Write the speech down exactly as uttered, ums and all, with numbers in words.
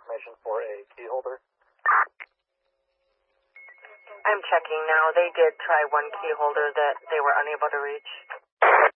information for a key holder. I'm checking now. They did try one key holder that they were unable to reach.